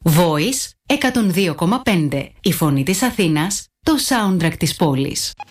Voice 102,5. Η φωνή της Αθήνας, το soundtrack της πόλης.